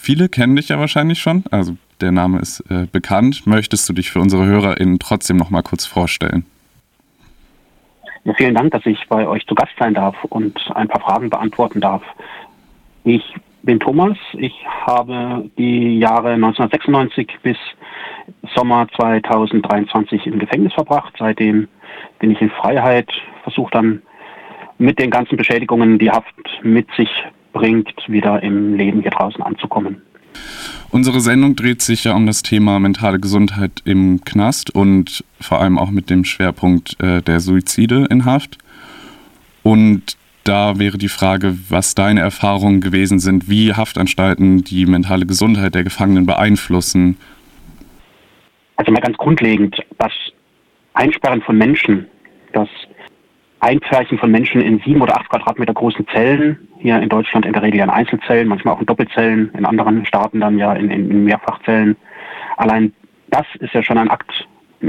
Viele kennen dich ja wahrscheinlich schon, also der Name ist bekannt. Möchtest du dich für unsere HörerInnen trotzdem noch mal kurz vorstellen? Ja, vielen Dank, dass ich bei euch zu Gast sein darf und ein paar Fragen beantworten darf. Ich bin Thomas. Ich habe die Jahre 1996 bis Sommer 2023 im Gefängnis verbracht. Seitdem bin ich in Freiheit, versuche dann mit den ganzen Beschädigungen, die Haft mit sich bringt, wieder im Leben hier draußen anzukommen. Unsere Sendung dreht sich ja um das Thema mentale Gesundheit im Knast und vor allem auch mit dem Schwerpunkt der Suizide in Haft. Und da wäre die Frage, was deine Erfahrungen gewesen sind, wie Haftanstalten die mentale Gesundheit der Gefangenen beeinflussen. Also mal ganz grundlegend, das Einsperren von Menschen, das Einpferchen von Menschen in 7 oder 8 Quadratmeter großen Zellen, hier in Deutschland in der Regel ja in Einzelzellen, manchmal auch in Doppelzellen, in anderen Staaten dann ja in Mehrfachzellen. Allein das ist ja schon ein Akt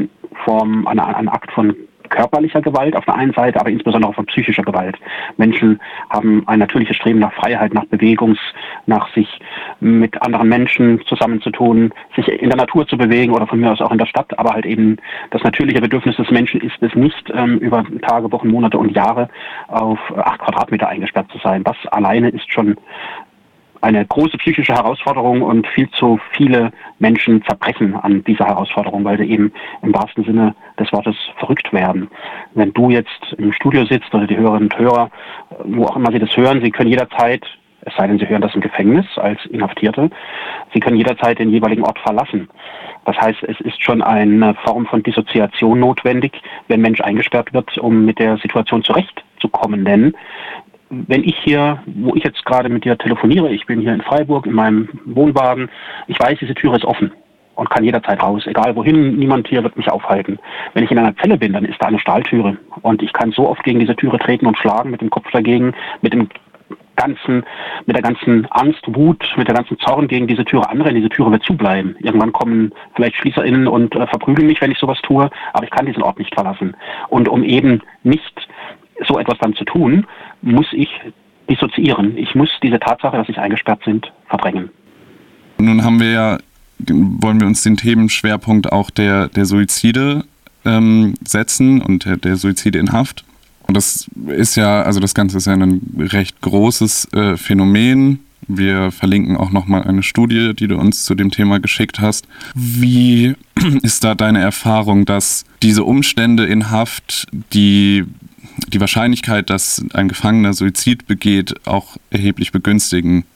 von körperlicher Gewalt auf der einen Seite, aber insbesondere auch von psychischer Gewalt. Menschen haben ein natürliches Streben nach Freiheit, nach Bewegung, nach sich mit anderen Menschen zusammenzutun, sich in der Natur zu bewegen oder von mir aus auch in der Stadt, aber halt eben das natürliche Bedürfnis des Menschen ist es nicht, über Tage, Wochen, Monate und Jahre auf 8 Quadratmeter eingesperrt zu sein. Das alleine ist schon eine große psychische Herausforderung und viel zu viele Menschen zerbrechen an dieser Herausforderung, weil sie eben im wahrsten Sinne des Wortes verrückt werden. Wenn du jetzt im Studio sitzt oder die Hörerinnen und Hörer, wo auch immer sie das hören, sie können jederzeit, es sei denn, sie hören das im Gefängnis als Inhaftierte, sie können jederzeit den jeweiligen Ort verlassen. Das heißt, es ist schon eine Form von Dissoziation notwendig, wenn Mensch eingesperrt wird, um mit der Situation zurechtzukommen. Denn wenn ich hier, wo ich jetzt gerade mit dir telefoniere, ich bin hier in Freiburg in meinem Wohnwagen, ich weiß, diese Tür ist offen und kann jederzeit raus, egal wohin, niemand hier wird mich aufhalten. Wenn ich in einer Zelle bin, dann ist da eine Stahltüre und ich kann so oft gegen diese Türe treten und schlagen mit dem Kopf dagegen, mit der ganzen Angst, Wut, mit der ganzen Zorn gegen diese Türe anrennen. Diese Türe wird zubleiben. Irgendwann kommen vielleicht SchließerInnen und verprügeln mich, wenn ich sowas tue, aber ich kann diesen Ort nicht verlassen. Und um eben nicht so etwas dann zu tun, muss ich dissoziieren. Ich muss diese Tatsache, dass ich eingesperrt bin, verdrängen. Nun wollen wir uns den Themenschwerpunkt auch der Suizide setzen und der Suizide in Haft. Und das ist ja, also das Ganze ist ja ein recht großes Phänomen. Wir verlinken auch nochmal eine Studie, die du uns zu dem Thema geschickt hast. Wie ist da deine Erfahrung, dass diese Umstände in Haft, die Wahrscheinlichkeit, dass ein Gefangener Suizid begeht, auch erheblich begünstigen?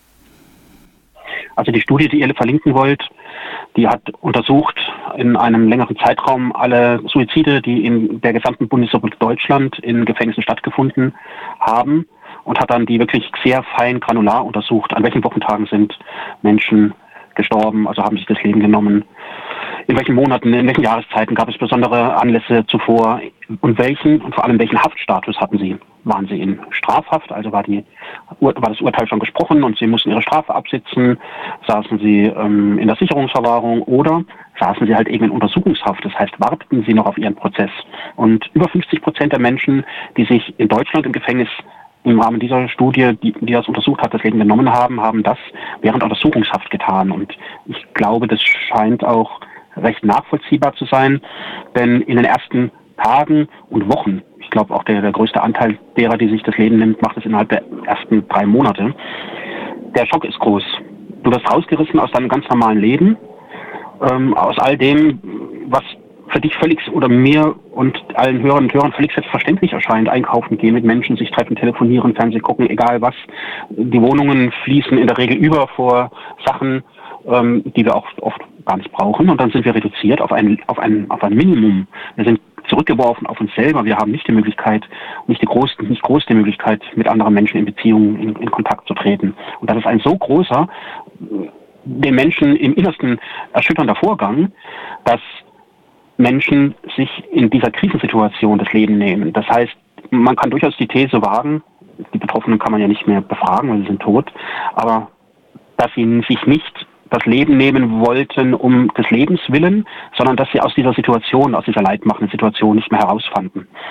Also die Studie, die ihr verlinken wollt, die hat untersucht in einem längeren Zeitraum alle Suizide, die in der gesamten Bundesrepublik Deutschland in Gefängnissen stattgefunden haben und hat dann die wirklich sehr fein granular untersucht, an welchen Wochentagen sind Menschen gestorben, also haben sich das Leben genommen. In welchen Monaten, in welchen Jahreszeiten gab es besondere Anlässe zuvor und vor allem welchen Haftstatus hatten sie? Waren sie in Strafhaft, also war das Urteil schon gesprochen und sie mussten ihre Strafe absitzen? Saßen sie in der Sicherungsverwahrung oder saßen sie halt eben in Untersuchungshaft? Das heißt, warteten sie noch auf ihren Prozess? Und über 50% der Menschen, die sich in Deutschland im Gefängnis im Rahmen dieser Studie, die das untersucht hat, das Leben genommen haben, haben das während Untersuchungshaft getan. Und ich glaube, das scheint auch recht nachvollziehbar zu sein, denn in den ersten Tagen und Wochen, ich glaube auch der größte Anteil derer, die sich das Leben nimmt, macht es innerhalb der ersten 3 Monate. Der Schock ist groß. Du wirst rausgerissen aus deinem ganz normalen Leben, aus all dem, was für dich völlig oder mir und allen Hörern und Hörern völlig selbstverständlich erscheint. Einkaufen gehen mit Menschen, sich treffen, telefonieren, Fernsehen gucken, egal was. Die Wohnungen fließen in der Regel über vor Sachen, die wir auch oft gar nicht brauchen. Und dann sind wir reduziert auf ein Minimum. Wir sind zurückgeworfen auf uns selber. Wir haben nicht die Möglichkeit, nicht groß die Möglichkeit, mit anderen Menschen in Beziehungen in Kontakt zu treten. Und das ist ein so großer, den Menschen im Innersten erschütternder Vorgang, dass Menschen sich in dieser Krisensituation das Leben nehmen. Das heißt, man kann durchaus die These wagen, die Betroffenen kann man ja nicht mehr befragen, weil sie sind tot, aber dass sie sich nicht das Leben nehmen wollten um des Lebens willen, sondern dass sie aus dieser Situation, aus dieser leidmachenden Situation nicht mehr herausfanden.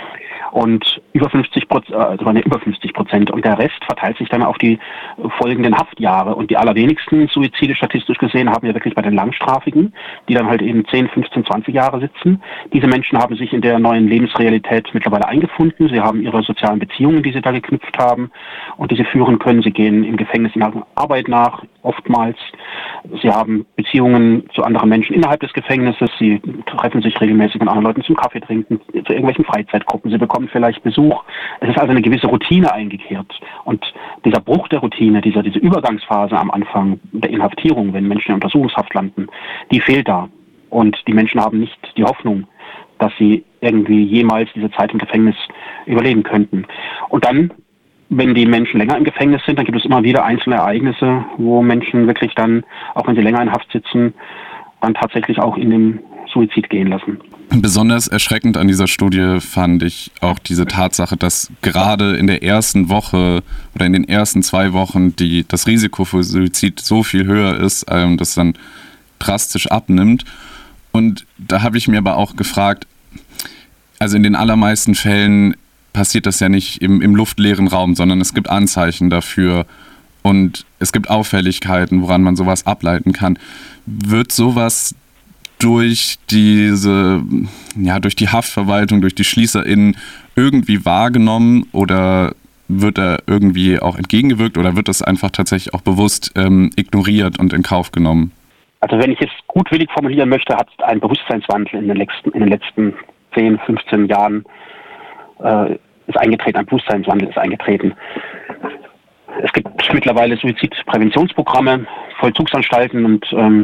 Und über 50%, über 50%. Und der Rest verteilt sich dann auf die folgenden Haftjahre. Und die allerwenigsten Suizide statistisch gesehen haben wir wirklich bei den Langstrafigen, die dann halt eben 10, 15, 20 Jahre sitzen. Diese Menschen haben sich in der neuen Lebensrealität mittlerweile eingefunden. Sie haben ihre sozialen Beziehungen, die sie da geknüpft haben und die sie führen können. Sie gehen im Gefängnis in Arbeit nach, oftmals. Sie haben Beziehungen zu anderen Menschen innerhalb des Gefängnisses. Sie treffen sich regelmäßig mit anderen Leuten zum Kaffee trinken, zu irgendwelchen Freizeitgruppen. Sie bekommen vielleicht Besuch. Es ist also eine gewisse Routine eingekehrt. Und dieser Bruch der Routine, diese Übergangsphase am Anfang der Inhaftierung, wenn Menschen in Untersuchungshaft landen, die fehlt da. Und die Menschen haben nicht die Hoffnung, dass sie irgendwie jemals diese Zeit im Gefängnis überleben könnten. Und dann, wenn die Menschen länger im Gefängnis sind, dann gibt es immer wieder einzelne Ereignisse, wo Menschen wirklich dann, auch wenn sie länger in Haft sitzen, dann tatsächlich auch in den Suizid gehen lassen. Besonders erschreckend an dieser Studie fand ich auch diese Tatsache, dass gerade in der ersten Woche oder in den ersten 2 Wochen das Risiko für Suizid so viel höher ist, das dann drastisch abnimmt. Und da habe ich mir aber auch gefragt, also in den allermeisten Fällen passiert das ja nicht im luftleeren Raum, sondern es gibt Anzeichen dafür und es gibt Auffälligkeiten, woran man sowas ableiten kann. Wird sowas durch die Haftverwaltung, durch die SchließerInnen irgendwie wahrgenommen oder wird da irgendwie auch entgegengewirkt oder wird das einfach tatsächlich auch bewusst ignoriert und in Kauf genommen? Also wenn ich es gutwillig formulieren möchte, hat ein Bewusstseinswandel in den letzten 10, 15 Jahren ist eingetreten, ein Bewusstseinswandel ist eingetreten. Es gibt mittlerweile Suizidpräventionsprogramme, Vollzugsanstalten und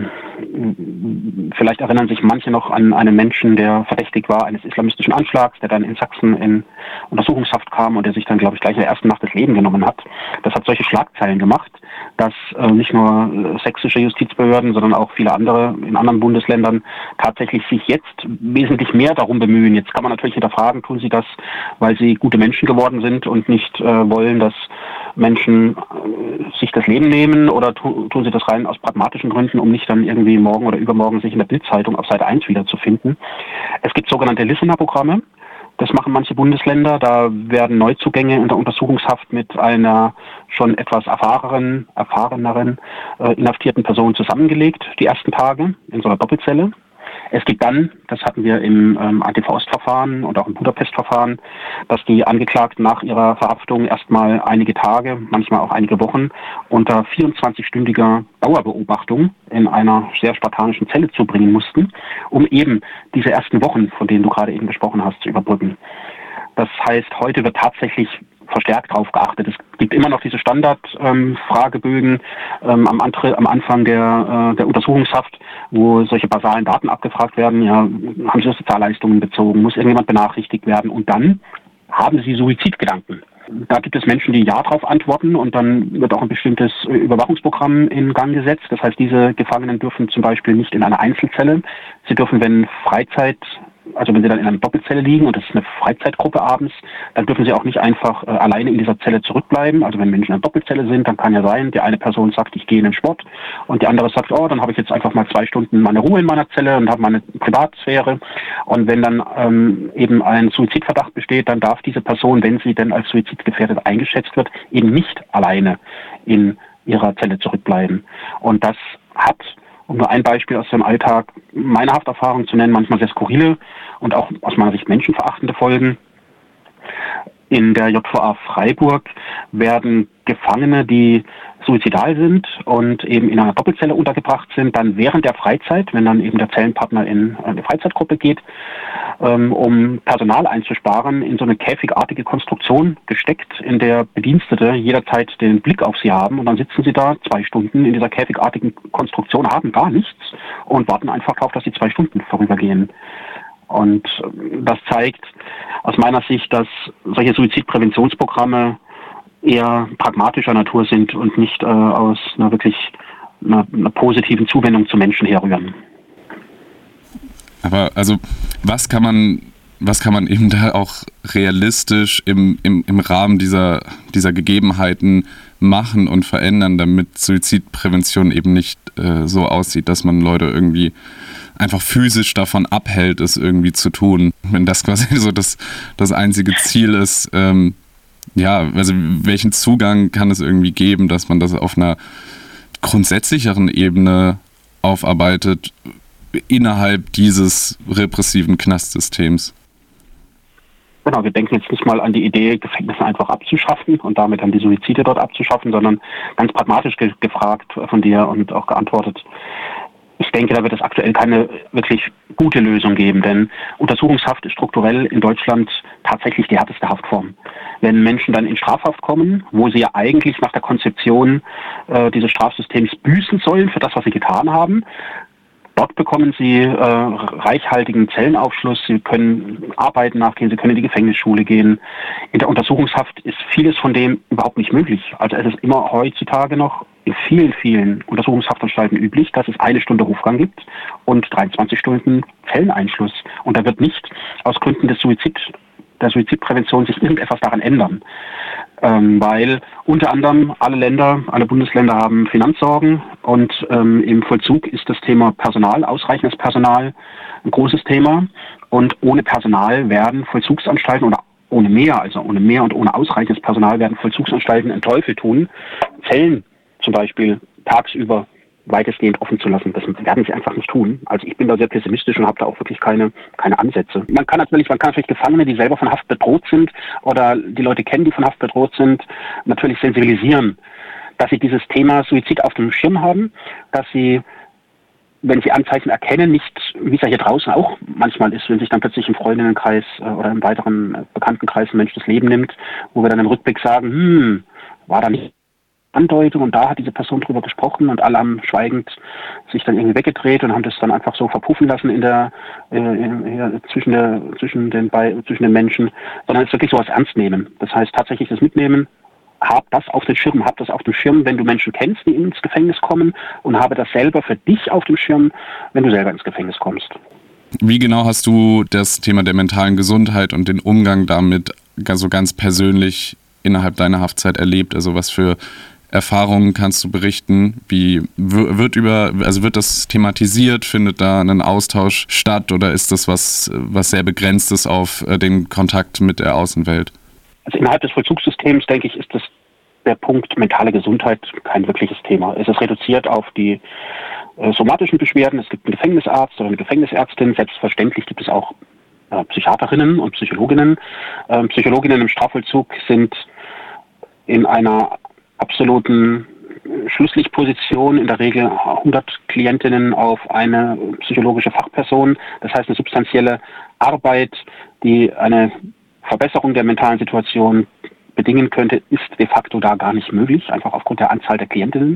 vielleicht erinnern sich manche noch an einen Menschen, der verdächtig war eines islamistischen Anschlags, der dann in Sachsen in Untersuchungshaft kam und der sich dann, glaube ich, gleich in der ersten Nacht das Leben genommen hat. Das hat solche Schlagzeilen gemacht, dass nicht nur sächsische Justizbehörden, sondern auch viele andere in anderen Bundesländern tatsächlich sich jetzt wesentlich mehr darum bemühen. Jetzt kann man natürlich hinterfragen, tun sie das, weil sie gute Menschen geworden sind und nicht wollen, dass Menschen sich das Leben nehmen, oder tun sie das rein aus pragmatischen Gründen, um nicht dann irgendwie morgen oder übermorgen sich in der Bild-Zeitung auf Seite 1 wiederzufinden. Es gibt sogenannte Listener-Programme. Das machen manche Bundesländer. Da werden Neuzugänge in der Untersuchungshaft mit einer schon etwas erfahreneren inhaftierten Person zusammengelegt, die ersten Tage in so einer Doppelzelle. Es gibt dann, das hatten wir im ATV-Ost-Verfahren und auch im Budapest-Verfahren, dass die Angeklagten nach ihrer Verhaftung erstmal einige Tage, manchmal auch einige Wochen unter 24-stündiger Dauerbeobachtung in einer sehr spartanischen Zelle zubringen mussten, um eben diese ersten Wochen, von denen du gerade eben gesprochen hast, zu überbrücken. Das heißt, heute wird tatsächlich verstärkt darauf geachtet. Es gibt immer noch diese Standardfragebögen am Anfang der Untersuchungshaft, wo solche basalen Daten abgefragt werden. Ja, haben Sie Sozialleistungen bezogen? Muss irgendjemand benachrichtigt werden? Und dann haben Sie Suizidgedanken. Da gibt es Menschen, die ja darauf antworten, und dann wird auch ein bestimmtes Überwachungsprogramm in Gang gesetzt. Das heißt, diese Gefangenen dürfen zum Beispiel nicht in einer Einzelzelle. Sie dürfen, wenn sie dann in einer Doppelzelle liegen und es ist eine Freizeitgruppe abends, dann dürfen sie auch nicht einfach alleine in dieser Zelle zurückbleiben. Also wenn Menschen in einer Doppelzelle sind, dann kann ja sein, die eine Person sagt, ich gehe in den Sport, und die andere sagt, dann habe ich jetzt einfach mal 2 Stunden meine Ruhe in meiner Zelle und habe meine Privatsphäre. Und wenn dann eben ein Suizidverdacht besteht, dann darf diese Person, wenn sie denn als suizidgefährdet eingeschätzt wird, eben nicht alleine in ihrer Zelle zurückbleiben. Und das hat, um nur ein Beispiel aus dem Alltag meiner Hafterfahrung zu nennen, manchmal sehr skurrile und auch aus meiner Sicht menschenverachtende Folgen. In der JVA Freiburg werden Gefangene, die suizidal sind und eben in einer Doppelzelle untergebracht sind, dann während der Freizeit, wenn dann eben der Zellenpartner in eine Freizeitgruppe geht, um Personal einzusparen, in so eine käfigartige Konstruktion gesteckt, in der Bedienstete jederzeit den Blick auf sie haben, und dann sitzen sie da 2 Stunden in dieser käfigartigen Konstruktion, haben gar nichts und warten einfach darauf, dass die 2 Stunden vorübergehen. Und das zeigt aus meiner Sicht, dass solche Suizidpräventionsprogramme eher pragmatischer Natur sind und nicht aus einer positiven Zuwendung zu Menschen herrühren. Aber also was kann man eben da auch realistisch im Rahmen dieser Gegebenheiten machen und verändern, damit Suizidprävention eben nicht so aussieht, dass man Leute irgendwie einfach physisch davon abhält, es irgendwie zu tun. Wenn das quasi so das einzige Ziel ist, also welchen Zugang kann es irgendwie geben, dass man das auf einer grundsätzlicheren Ebene aufarbeitet innerhalb dieses repressiven Knastsystems? Genau, wir denken jetzt nicht mal an die Idee, Gefängnisse einfach abzuschaffen und damit dann die Suizide dort abzuschaffen, sondern ganz pragmatisch gefragt von dir und auch geantwortet. Ich denke, da wird es aktuell keine wirklich gute Lösung geben, denn Untersuchungshaft ist strukturell in Deutschland tatsächlich die härteste Haftform. Wenn Menschen dann in Strafhaft kommen, wo sie ja eigentlich nach der Konzeption dieses Strafsystems büßen sollen für das, was sie getan haben, dort bekommen sie reichhaltigen Zellenaufschluss, sie können Arbeiten nachgehen, sie können in die Gefängnisschule gehen. In der Untersuchungshaft ist vieles von dem überhaupt nicht möglich. Also es ist immer heutzutage noch in vielen, vielen Untersuchungshaftanstalten üblich, dass es 1 Stunde Hofgang gibt und 23 Stunden Zelleneinschluss. Und da wird nicht aus Gründen der Suizidprävention sich irgendetwas daran ändern. Weil unter anderem alle Bundesländer haben Finanzsorgen und im Vollzug ist das Thema Personal, ausreichendes Personal, ein großes Thema. Und ohne Personal werden Vollzugsanstalten oder ohne mehr und ohne ausreichendes Personal werden Vollzugsanstalten einen Teufel tun, Zellen zum Beispiel tagsüber weitestgehend offen zu lassen. Das werden sie einfach nicht tun. Also ich bin da sehr pessimistisch und habe da auch wirklich keine Ansätze. Man kann natürlich Gefangene, die selber von Haft bedroht sind oder die Leute kennen, die von Haft bedroht sind, natürlich sensibilisieren, dass sie dieses Thema Suizid auf dem Schirm haben, dass sie, wenn sie Anzeichen erkennen, nicht, wie es ja hier draußen auch manchmal ist, wenn sich dann plötzlich im Freundinnenkreis oder im weiteren Bekanntenkreis ein Mensch das Leben nimmt, wo wir dann im Rückblick sagen, war da nicht Andeutung und da hat diese Person drüber gesprochen und alle haben schweigend sich dann irgendwie weggedreht und haben das dann einfach so verpuffen lassen zwischen den Menschen, sondern es wirklich sowas ernst nehmen. Das heißt tatsächlich das Mitnehmen, hab das auf dem Schirm, wenn du Menschen kennst, die ins Gefängnis kommen, und habe das selber für dich auf dem Schirm, wenn du selber ins Gefängnis kommst. Wie genau hast du das Thema der mentalen Gesundheit und den Umgang damit so ganz persönlich innerhalb deiner Haftzeit erlebt? Also was für Erfahrungen kannst du berichten? Wie wird das thematisiert? Findet da ein Austausch statt oder ist das was sehr Begrenztes auf den Kontakt mit der Außenwelt? Also innerhalb des Vollzugssystems, denke ich, ist das der Punkt mentale Gesundheit kein wirkliches Thema. Es ist reduziert auf die somatischen Beschwerden. Es gibt einen Gefängnisarzt oder eine Gefängnisärztin. Selbstverständlich gibt es auch Psychiaterinnen und Psychologinnen. Psychologinnen im Strafvollzug sind in einer absoluten Schlusslichtposition, in der Regel 100 Klientinnen auf eine psychologische Fachperson. Das heißt, eine substanzielle Arbeit, die eine Verbesserung der mentalen Situation bedingen könnte, ist de facto da gar nicht möglich, einfach aufgrund der Anzahl der Klientinnen.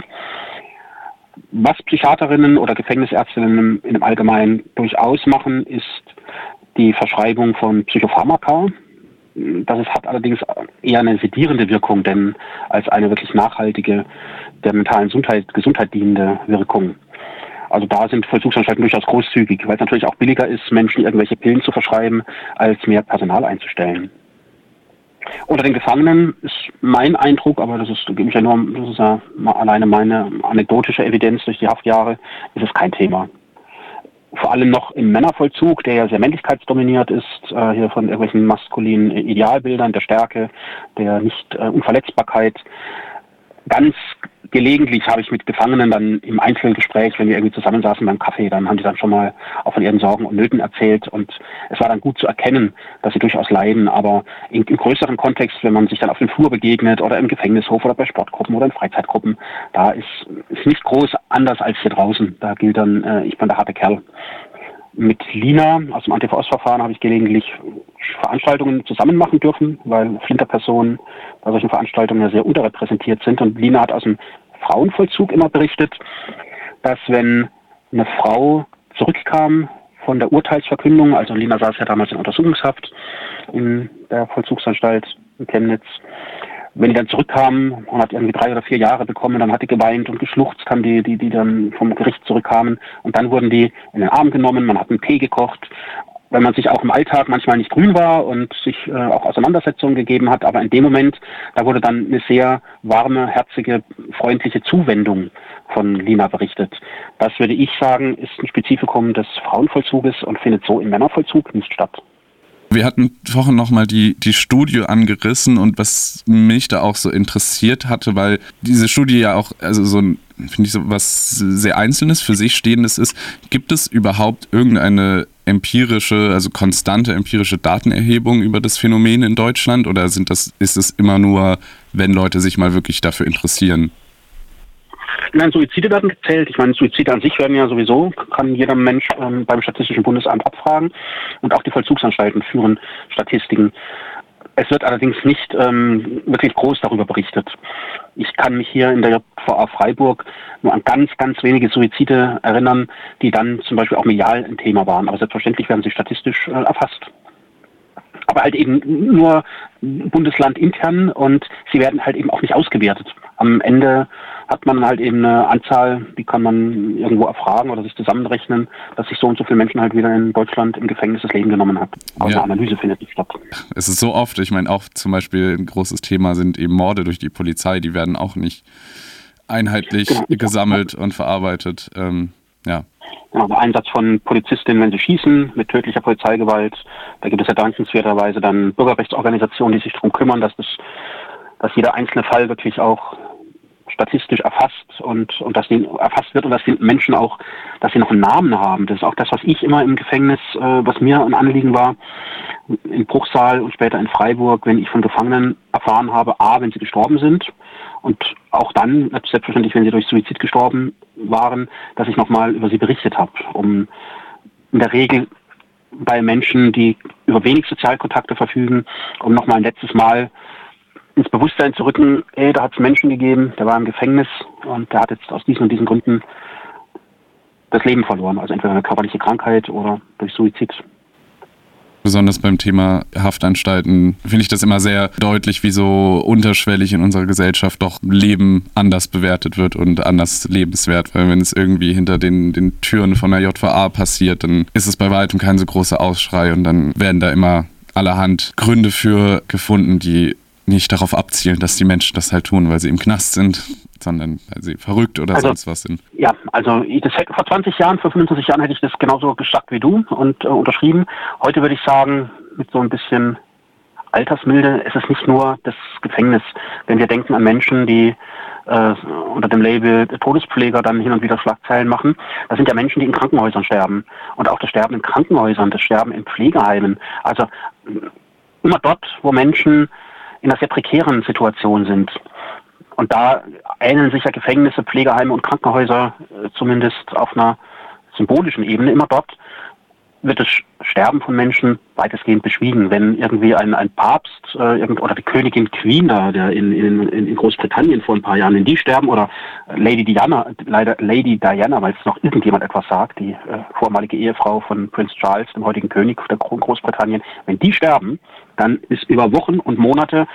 Was Psychiaterinnen oder Gefängnisärztinnen im Allgemeinen durchaus machen, ist die Verschreibung von Psychopharmaka. Das hat allerdings eher eine sedierende Wirkung, denn als eine wirklich nachhaltige, der mentalen Gesundheit dienende Wirkung. Also da sind Vollzugsanstalten durchaus großzügig, weil es natürlich auch billiger ist, Menschen irgendwelche Pillen zu verschreiben, als mehr Personal einzustellen. Unter den Gefangenen ist mein Eindruck, aber das ist ja alleine meine anekdotische Evidenz durch die Haftjahre, ist es kein Thema. Vor allem noch im Männervollzug, der ja sehr männlichkeitsdominiert ist, hier von irgendwelchen maskulinen Idealbildern der Stärke, der Nicht-Unverletzbarkeit. Ganz gelegentlich habe ich mit Gefangenen dann im Einzelgespräch, wenn wir irgendwie zusammensaßen beim Kaffee, dann haben die dann schon mal auch von ihren Sorgen und Nöten erzählt und es war dann gut zu erkennen, dass sie durchaus leiden, aber im größeren Kontext, wenn man sich dann auf dem Flur begegnet oder im Gefängnishof oder bei Sportgruppen oder in Freizeitgruppen, da ist nicht groß anders als hier draußen. Da gilt dann, ich bin der harte Kerl. Mit Lina aus dem Antifa-Ost-Verfahren habe ich gelegentlich Veranstaltungen zusammen machen dürfen, weil Flinterpersonen bei solchen Veranstaltungen ja sehr unterrepräsentiert sind. Und Lina hat aus dem Frauenvollzug immer berichtet, dass wenn eine Frau zurückkam von der Urteilsverkündung, also Lina saß ja damals in Untersuchungshaft in der Vollzugsanstalt in Chemnitz, wenn die dann zurückkamen und hat irgendwie 3 oder 4 Jahre bekommen, dann hat die geweint und geschluchzt, haben die dann vom Gericht zurückkamen. Und dann wurden die in den Arm genommen, man hat einen Tee gekocht, weil man sich auch im Alltag manchmal nicht grün war und sich auch Auseinandersetzungen gegeben hat. Aber in dem Moment, da wurde dann eine sehr warme, herzige, freundliche Zuwendung von Lina berichtet. Das würde ich sagen, ist ein Spezifikum des Frauenvollzuges und findet so im Männervollzug nicht statt. Wir hatten vorhin nochmal die Studie angerissen und was mich da auch so interessiert hatte, weil diese Studie ja auch, also so ein, finde ich, so was sehr Einzelnes, für sich Stehendes ist. Gibt es überhaupt irgendeine empirische, also konstante empirische Datenerhebung über das Phänomen in Deutschland oder ist es immer nur, wenn Leute sich mal wirklich dafür interessieren? Nein, Suizide werden gezählt. Ich meine, Suizide an sich werden ja sowieso, kann jeder Mensch beim Statistischen Bundesamt abfragen. Und auch die Vollzugsanstalten führen Statistiken. Es wird allerdings nicht wirklich groß darüber berichtet. Ich kann mich hier in der JVA Freiburg nur an ganz, ganz wenige Suizide erinnern, die dann zum Beispiel auch medial ein Thema waren. Aber selbstverständlich werden sie statistisch erfasst. Aber halt eben nur bundeslandintern und sie werden halt eben auch nicht ausgewertet. Am Ende hat man halt eben eine Anzahl, die kann man irgendwo erfragen oder sich zusammenrechnen, dass sich so und so viele Menschen halt wieder in Deutschland im Gefängnis das Leben genommen hat. Aber eine Analyse findet nicht statt. Es ist so oft, ich meine auch zum Beispiel ein großes Thema sind eben Morde durch die Polizei, die werden auch nicht einheitlich gesammelt und verarbeitet. Ja, der Einsatz von Polizistinnen, wenn sie schießen, mit tödlicher Polizeigewalt. Da gibt es ja dankenswerterweise dann Bürgerrechtsorganisationen, die sich darum kümmern, dass jeder einzelne Fall wirklich auch statistisch erfasst und dass die erfasst wird und dass die Menschen auch, dass sie noch einen Namen haben. Das ist auch das, was ich immer im Gefängnis, was mir ein Anliegen war, in Bruchsal und später in Freiburg, wenn ich von Gefangenen erfahren habe, wenn sie gestorben sind und auch dann, selbstverständlich, wenn sie durch Suizid gestorben waren, dass ich nochmal über sie berichtet habe, um in der Regel bei Menschen, die über wenig Sozialkontakte verfügen, um nochmal ein letztes Mal ins Bewusstsein zu rücken, da hat es Menschen gegeben, der war im Gefängnis und der hat jetzt aus diesen und diesen Gründen das Leben verloren. Also entweder eine körperliche Krankheit oder durch Suizid. Besonders beim Thema Haftanstalten finde ich das immer sehr deutlich, wie so unterschwellig in unserer Gesellschaft doch Leben anders bewertet wird und anders lebenswert. Weil wenn es irgendwie hinter den Türen von der JVA passiert, dann ist es bei weitem kein so großer Ausschrei und dann werden da immer allerhand Gründe für gefunden, die nicht darauf abzielen, dass die Menschen das halt tun, weil sie im Knast sind, sondern weil sie verrückt oder sonst was sind. Ja, also vor 20 Jahren, vor 25 Jahren hätte ich das genauso gesagt wie du und unterschrieben. Heute würde ich sagen, mit so ein bisschen Altersmilde, es ist nicht nur das Gefängnis. Wenn wir denken an Menschen, die unter dem Label Todespfleger dann hin und wieder Schlagzeilen machen, das sind ja Menschen, die in Krankenhäusern sterben. Und auch das Sterben in Krankenhäusern, das Sterben in Pflegeheimen. Also immer dort, wo Menschen in einer sehr prekären Situation sind. Und da ähneln sich ja Gefängnisse, Pflegeheime und Krankenhäuser zumindest auf einer symbolischen Ebene. Immer dort wird das Sterben von Menschen weitestgehend beschwiegen. Wenn irgendwie ein Papst oder die Königin Queen da, der in Großbritannien vor ein paar Jahren, wenn die sterben, oder Lady Diana, weil es noch irgendjemand etwas sagt, die vormalige Ehefrau von Prince Charles, dem heutigen König der Großbritannien, wenn die sterben, dann ist über Wochen und Monate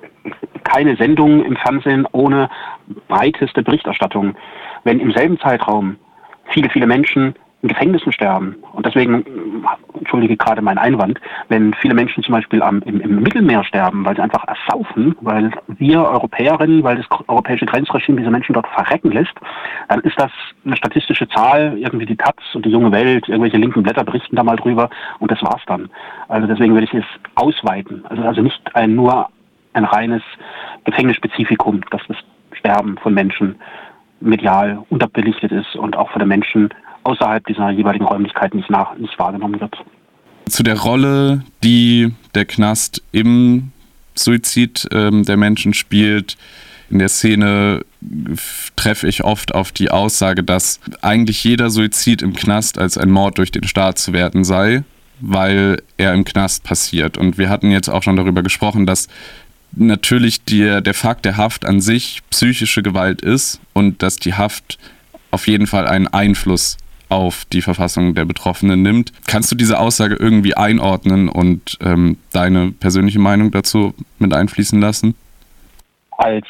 keine Sendung im Fernsehen ohne breiteste Berichterstattung. Wenn im selben Zeitraum viele, viele Menschen in Gefängnissen sterben, und deswegen, entschuldige gerade meinen Einwand, wenn viele Menschen zum Beispiel im Mittelmeer sterben, weil sie einfach ersaufen, weil wir Europäerinnen, weil das europäische Grenzregime diese Menschen dort verrecken lässt, dann ist das eine statistische Zahl, irgendwie die Taz und die Junge Welt, irgendwelche linken Blätter berichten da mal drüber und das war's dann. Also deswegen würde ich es ausweiten. Also nicht nur ein reines Gefängnisspezifikum, dass das Sterben von Menschen medial unterbelichtet ist und auch von den Menschen außerhalb dieser jeweiligen Räumlichkeiten nicht wahrgenommen wird. Zu der Rolle, die der Knast im Suizid der Menschen spielt, in der Szene treffe ich oft auf die Aussage, dass eigentlich jeder Suizid im Knast als ein Mord durch den Staat zu werten sei, weil er im Knast passiert. Und wir hatten jetzt auch schon darüber gesprochen, dass natürlich der Fakt der Haft an sich psychische Gewalt ist und dass die Haft auf jeden Fall einen Einfluss auf die Verfassung der Betroffenen nimmt. Kannst du diese Aussage irgendwie einordnen und deine persönliche Meinung dazu mit einfließen lassen? Als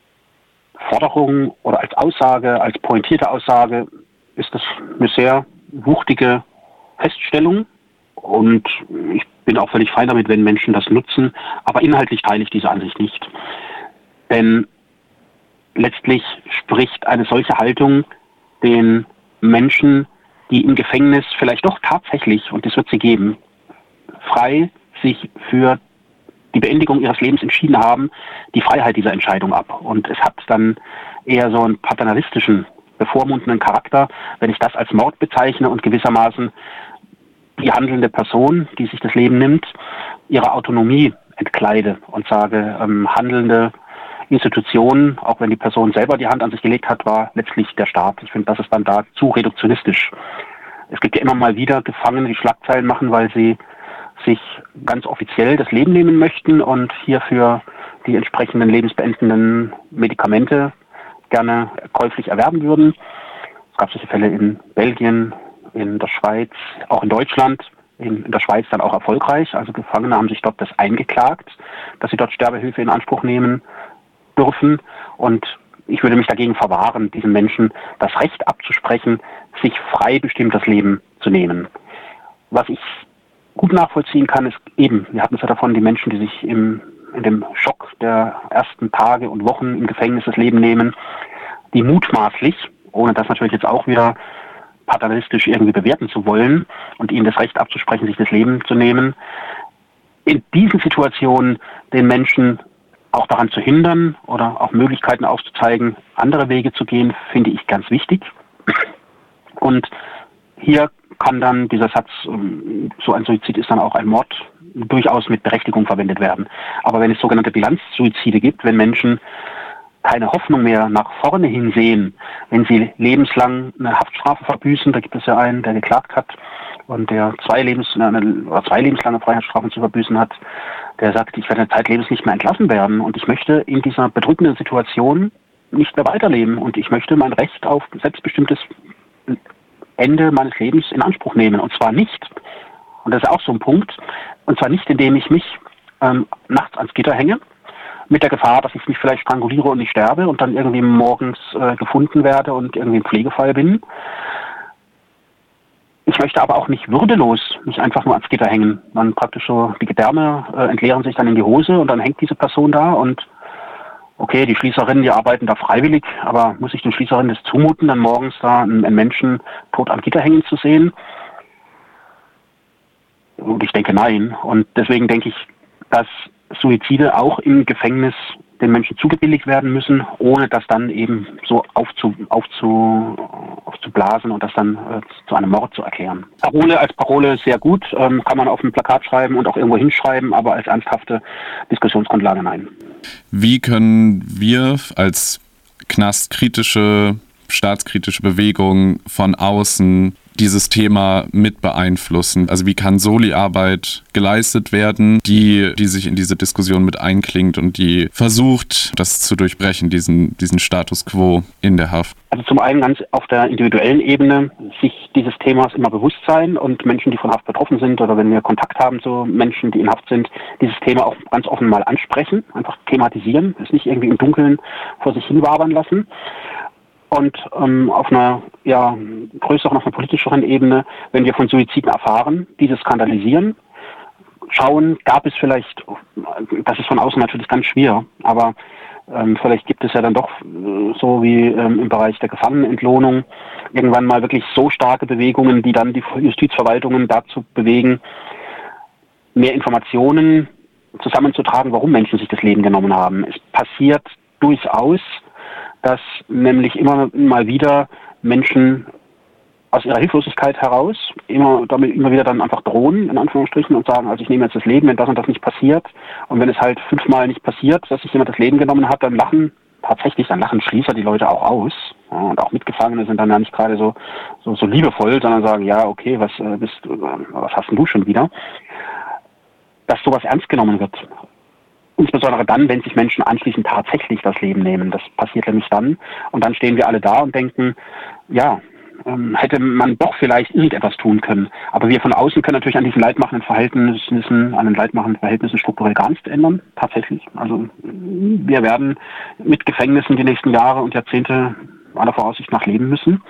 Forderung oder als Aussage, als pointierte Aussage ist das eine sehr wuchtige Feststellung und ich bin auch völlig fein damit, wenn Menschen das nutzen, aber inhaltlich teile ich diese Ansicht nicht. Denn letztlich spricht eine solche Haltung den Menschen, die im Gefängnis vielleicht doch tatsächlich, und das wird sie geben, frei sich für die Beendigung ihres Lebens entschieden haben, die Freiheit dieser Entscheidung ab. Und es hat dann eher so einen paternalistischen, bevormundenden Charakter, wenn ich das als Mord bezeichne und gewissermaßen die handelnde Person, die sich das Leben nimmt, ihre Autonomie entkleide und sage, handelnde Institutionen, auch wenn die Person selber die Hand an sich gelegt hat, war letztlich der Staat. Ich finde, das ist dann da zu reduktionistisch. Es gibt ja immer mal wieder Gefangene, die Schlagzeilen machen, weil sie sich ganz offiziell das Leben nehmen möchten und hierfür die entsprechenden lebensbeendenden Medikamente gerne käuflich erwerben würden. Es gab solche Fälle in Belgien, in der Schweiz, auch in Deutschland, in der Schweiz dann auch erfolgreich. Also Gefangene haben sich dort das eingeklagt, dass sie dort Sterbehilfe in Anspruch nehmen dürfen. Und ich würde mich dagegen verwahren, diesen Menschen das Recht abzusprechen, sich frei bestimmt das Leben zu nehmen. Was ich gut nachvollziehen kann, ist eben, wir hatten es ja davon, die Menschen, die sich in dem Schock der ersten Tage und Wochen im Gefängnis das Leben nehmen, die mutmaßlich, ohne das natürlich jetzt auch wieder paternalistisch irgendwie bewerten zu wollen und ihnen das Recht abzusprechen, sich das Leben zu nehmen, in diesen Situationen den Menschen auch daran zu hindern oder auch Möglichkeiten aufzuzeigen, andere Wege zu gehen, finde ich ganz wichtig. Und hier kann dann dieser Satz, so ein Suizid ist dann auch ein Mord, durchaus mit Berechtigung verwendet werden. Aber wenn es sogenannte Bilanzsuizide gibt, wenn Menschen keine Hoffnung mehr nach vorne hin sehen, wenn sie lebenslang eine Haftstrafe verbüßen, da gibt es ja einen, der geklagt hat und der zwei lebenslange Freiheitsstrafen zu verbüßen hat, der sagt, ich werde zeitlebens nicht mehr entlassen werden und ich möchte in dieser bedrückenden Situation nicht mehr weiterleben und ich möchte mein Recht auf selbstbestimmtes Ende meines Lebens in Anspruch nehmen. Und zwar nicht, und das ist auch so ein Punkt, und zwar nicht, indem ich mich nachts ans Gitter hänge, mit der Gefahr, dass ich mich vielleicht stranguliere und nicht sterbe und dann irgendwie morgens gefunden werde und irgendwie im Pflegefall bin. Ich möchte aber auch nicht würdelos mich einfach nur ans Gitter hängen. Dann praktisch so, die Gedärme entleeren sich dann in die Hose und dann hängt diese Person da und okay, die Schließerinnen, die arbeiten da freiwillig, aber muss ich den Schließerinnen das zumuten, dann morgens da einen Menschen tot am Gitter hängen zu sehen? Und ich denke, nein. Und deswegen denke ich, dass Suizide auch im Gefängnis den Menschen zugebilligt werden müssen, ohne das dann eben so aufzublasen und das dann zu einem Mord zu erklären. Parole als Parole sehr gut, kann man auf ein Plakat schreiben und auch irgendwo hinschreiben, aber als ernsthafte Diskussionsgrundlage nein. Wie können wir als knastkritische, staatskritische Bewegung von außen dieses Thema mit beeinflussen? Also wie kann Soli-Arbeit geleistet werden, die sich in diese Diskussion mit einklingt und die versucht, das zu durchbrechen, diesen Status quo in der Haft? Also zum einen ganz auf der individuellen Ebene sich dieses Themas immer bewusst sein und Menschen, die von Haft betroffen sind oder wenn wir Kontakt haben zu Menschen, die in Haft sind, dieses Thema auch ganz offen mal ansprechen, einfach thematisieren, es nicht irgendwie im Dunkeln vor sich hin wabern lassen. Und auf einer größeren, auf einer politischeren Ebene, wenn wir von Suiziden erfahren, diese skandalisieren, schauen, gab es vielleicht, das ist von außen natürlich ganz schwer, aber vielleicht gibt es ja dann doch, so wie im Bereich der Gefangenenentlohnung, irgendwann mal wirklich so starke Bewegungen, die dann die Justizverwaltungen dazu bewegen, mehr Informationen zusammenzutragen, warum Menschen sich das Leben genommen haben. Es passiert durchaus, dass nämlich immer mal wieder Menschen aus ihrer Hilflosigkeit heraus immer wieder dann einfach drohen, in Anführungsstrichen, und sagen, also ich nehme jetzt das Leben, wenn das und das nicht passiert. Und wenn es halt 5-mal nicht passiert, dass sich jemand das Leben genommen hat, dann lachen Schließer die Leute auch aus. Ja, und auch Mitgefangene sind dann ja nicht gerade so liebevoll, sondern sagen, ja, okay, was hast denn du schon wieder? Dass sowas ernst genommen wird. Insbesondere dann, wenn sich Menschen anschließend tatsächlich das Leben nehmen. Das passiert nämlich dann. Und dann stehen wir alle da und denken, ja, hätte man doch vielleicht irgendetwas tun können. Aber wir von außen können natürlich an diesen leidmachenden Verhältnissen strukturell gar nichts ändern. Tatsächlich. Also wir werden mit Gefängnissen die nächsten Jahre und Jahrzehnte aller Voraussicht nach leben müssen.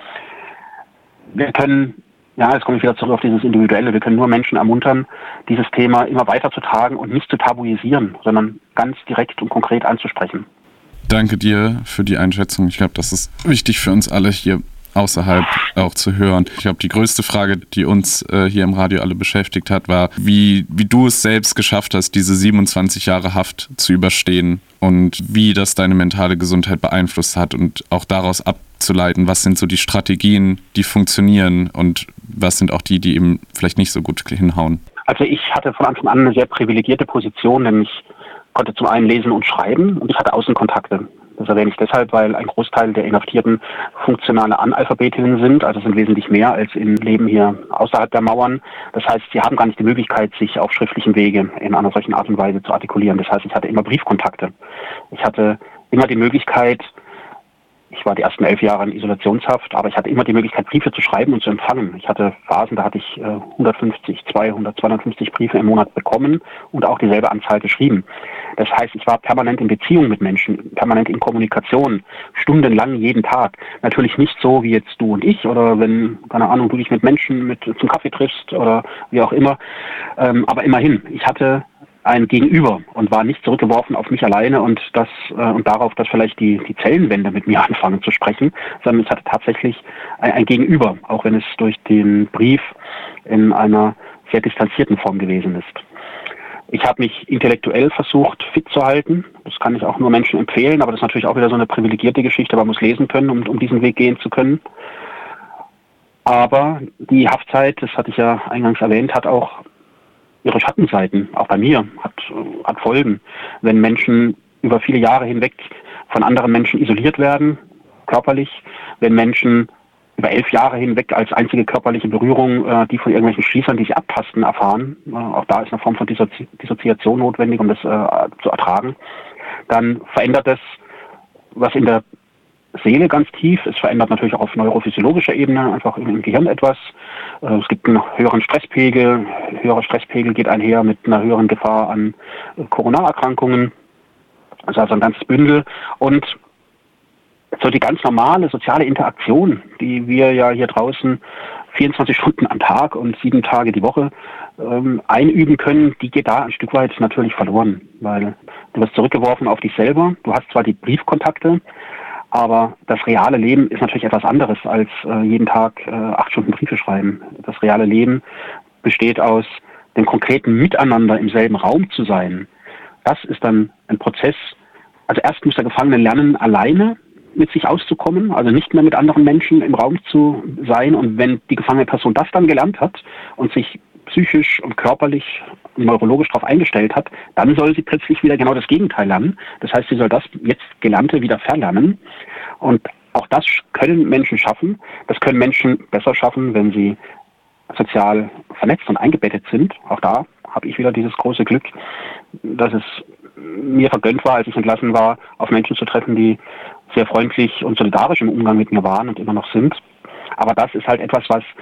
Wir können, jetzt komme ich wieder zurück auf dieses Individuelle, wir können nur Menschen ermuntern, dieses Thema immer weiter zu tragen und nicht zu tabuisieren, sondern ganz direkt und konkret anzusprechen. Danke dir für die Einschätzung. Ich glaube, das ist wichtig für uns alle hier außerhalb auch zu hören. Ich glaube, die größte Frage, die uns hier im Radio alle beschäftigt hat, war, wie du es selbst geschafft hast, diese 27 Jahre Haft zu überstehen und wie das deine mentale Gesundheit beeinflusst hat und auch daraus abzuleiten, was sind so die Strategien, die funktionieren und was sind auch die eben vielleicht nicht so gut hinhauen. Also ich hatte von Anfang an eine sehr privilegierte Position, nämlich konnte zum einen lesen und schreiben und ich hatte Außenkontakte. Das erwähne ich deshalb, weil ein Großteil der Inhaftierten funktionale Analphabetinnen sind, also sind wesentlich mehr als im Leben hier außerhalb der Mauern. Das heißt, sie haben gar nicht die Möglichkeit, sich auf schriftlichem Wege in einer solchen Art und Weise zu artikulieren. Das heißt, ich hatte immer Briefkontakte. Ich hatte immer die Möglichkeit, ich war die ersten 11 Jahre in Isolationshaft, aber ich hatte immer die Möglichkeit, Briefe zu schreiben und zu empfangen. Ich hatte Phasen, da hatte ich 150, 200, 250 Briefe im Monat bekommen und auch dieselbe Anzahl geschrieben. Das heißt, ich war permanent in Beziehung mit Menschen, permanent in Kommunikation, stundenlang jeden Tag. Natürlich nicht so wie jetzt du und ich oder wenn, keine Ahnung, du dich mit Menschen zum Kaffee triffst oder wie auch immer. Aber immerhin, ich hatte ein Gegenüber und war nicht zurückgeworfen auf mich alleine und darauf, dass vielleicht die Zellenwände mit mir anfangen zu sprechen, sondern es hatte tatsächlich ein Gegenüber, auch wenn es durch den Brief in einer sehr distanzierten Form gewesen ist. Ich habe mich intellektuell versucht, fit zu halten. Das kann ich auch nur Menschen empfehlen, aber das ist natürlich auch wieder so eine privilegierte Geschichte. Man muss lesen können, um diesen Weg gehen zu können. Aber die Haftzeit, das hatte ich ja eingangs erwähnt, hat auch ihre Schattenseiten, auch bei mir, hat Folgen. Wenn Menschen über viele Jahre hinweg von anderen Menschen isoliert werden, körperlich, wenn Menschen über 11 Jahre hinweg als einzige körperliche Berührung, die von irgendwelchen Schließern, die sie abtasten, erfahren, auch da ist eine Form von Dissoziation notwendig, um das zu ertragen, dann verändert das was in der Seele ganz tief. Es verändert natürlich auch auf neurophysiologischer Ebene einfach im Gehirn etwas. Es gibt einen höheren Stresspegel. Höherer Stresspegel geht einher mit einer höheren Gefahr an Coronarerkrankungen. Also ein ganzes Bündel. Und so die ganz normale soziale Interaktion, die wir ja hier draußen 24 Stunden am Tag und 7 Tage die Woche einüben können, die geht da ein Stück weit natürlich verloren. Weil du wirst zurückgeworfen auf dich selber. Du hast zwar die Briefkontakte, aber das reale Leben ist natürlich etwas anderes als jeden Tag 8 Stunden Briefe schreiben. Das reale Leben besteht aus dem konkreten Miteinander im selben Raum zu sein. Das ist dann ein Prozess. Also erst muss der Gefangene lernen, alleine mit sich auszukommen, also nicht mehr mit anderen Menschen im Raum zu sein. Und wenn die gefangene Person das dann gelernt hat und sich psychisch und körperlich und neurologisch darauf eingestellt hat, dann soll sie plötzlich wieder genau das Gegenteil lernen. Das heißt, sie soll das jetzt Gelernte wieder verlernen. Und auch das können Menschen schaffen. Das können Menschen besser schaffen, wenn sie sozial vernetzt und eingebettet sind. Auch da habe ich wieder dieses große Glück, dass es mir vergönnt war, als ich entlassen war, auf Menschen zu treffen, die sehr freundlich und solidarisch im Umgang mit mir waren und immer noch sind. Aber das ist halt etwas, was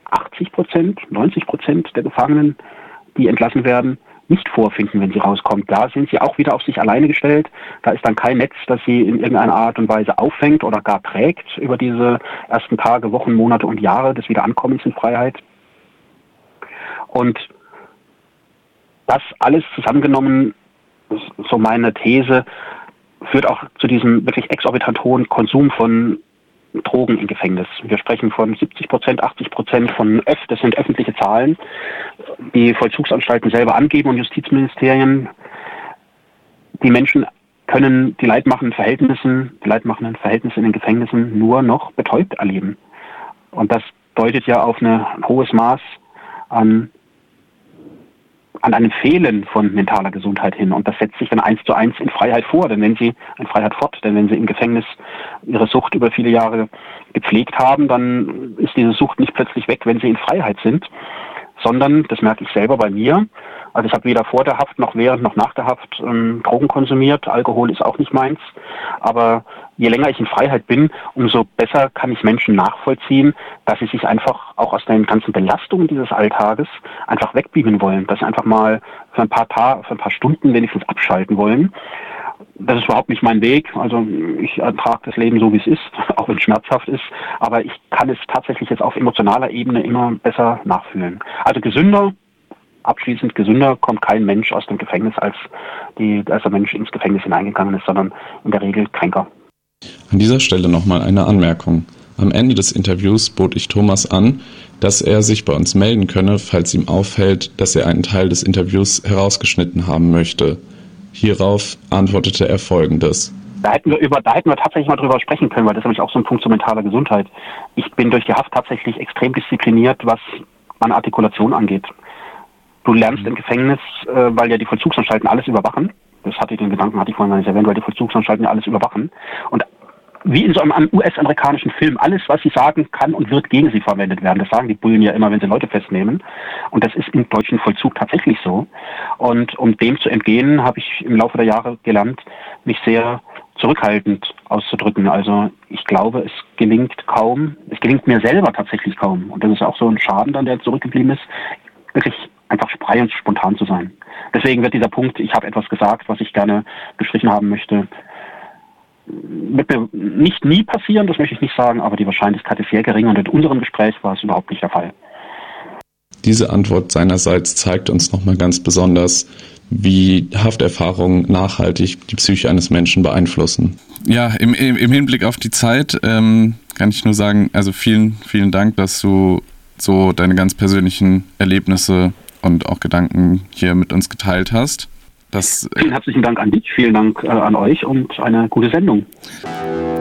80%, 90% der Gefangenen, die entlassen werden, nicht vorfinden, wenn sie rauskommen. Da sind sie auch wieder auf sich alleine gestellt. Da ist dann kein Netz, das sie in irgendeiner Art und Weise auffängt oder gar trägt über diese ersten Tage, Wochen, Monate und Jahre des Wiederankommens in Freiheit. Und das alles zusammengenommen, so meine These, führt auch zu diesem wirklich exorbitant hohen Konsum von Drogen im Gefängnis. Wir sprechen von 70%, 80% von das sind öffentliche Zahlen, die Vollzugsanstalten selber angeben und Justizministerien. Die Menschen können die leidmachenden Verhältnisse in den Gefängnissen nur noch betäubt erleben. Und das deutet ja auf ein hohes Maß an einem Fehlen von mentaler Gesundheit hin. Und das setzt sich dann 1:1 in Freiheit fort. Denn wenn sie im Gefängnis ihre Sucht über viele Jahre gepflegt haben, dann ist diese Sucht nicht plötzlich weg, wenn sie in Freiheit sind, sondern, das merke ich selber bei mir, also ich habe weder vor der Haft noch während noch nach der Haft Drogen konsumiert, Alkohol ist auch nicht meins, aber je länger ich in Freiheit bin, umso besser kann ich Menschen nachvollziehen, dass sie sich einfach auch aus den ganzen Belastungen dieses Alltages einfach wegbeamen wollen, dass sie einfach mal für ein paar Stunden wenigstens abschalten wollen. Das ist überhaupt nicht mein Weg, also ich ertrage das Leben so, wie es ist, auch wenn es schmerzhaft ist, aber ich kann es tatsächlich jetzt auf emotionaler Ebene immer besser nachfühlen. Also gesünder, abschließend gesünder kommt kein Mensch aus dem Gefängnis, als der Mensch ins Gefängnis hineingegangen ist, sondern in der Regel kränker. An dieser Stelle nochmal eine Anmerkung. Am Ende des Interviews bot ich Thomas an, dass er sich bei uns melden könne, falls ihm auffällt, dass er einen Teil des Interviews herausgeschnitten haben möchte. Hierauf antwortete er Folgendes. Da hätten wir tatsächlich mal drüber sprechen können, weil das ist nämlich auch so ein Punkt zur mentaler Gesundheit. Ich bin durch die Haft tatsächlich extrem diszipliniert, was meine Artikulation angeht. Du lernst im Gefängnis, weil ja die Vollzugsanstalten alles überwachen. Den Gedanken hatte ich vorhin gar nicht erwähnt, weil die Vollzugsanstalten ja alles überwachen. Und wie in so einem US-amerikanischen Film, alles, was sie sagen, kann und wird gegen sie verwendet werden. Das sagen die Bullen ja immer, wenn sie Leute festnehmen. Und das ist im deutschen Vollzug tatsächlich so. Und um dem zu entgehen, habe ich im Laufe der Jahre gelernt, mich sehr zurückhaltend auszudrücken. Also ich glaube, es gelingt mir selber tatsächlich kaum. Und das ist auch so ein Schaden dann, der zurückgeblieben ist, wirklich einfach frei und spontan zu sein. Deswegen wird dieser Punkt, ich habe etwas gesagt, was ich gerne gestrichen haben möchte, wird mir nicht nie passieren, das möchte ich nicht sagen, aber die Wahrscheinlichkeit ist sehr gering und in unserem Gespräch war es überhaupt nicht der Fall. Diese Antwort seinerseits zeigt uns nochmal ganz besonders, wie Hafterfahrungen nachhaltig die Psyche eines Menschen beeinflussen. Ja, im Hinblick auf die Zeit kann ich nur sagen, also vielen, vielen Dank, dass du so deine ganz persönlichen Erlebnisse und auch Gedanken hier mit uns geteilt hast. Vielen herzlichen Dank an dich, vielen Dank an euch und eine gute Sendung.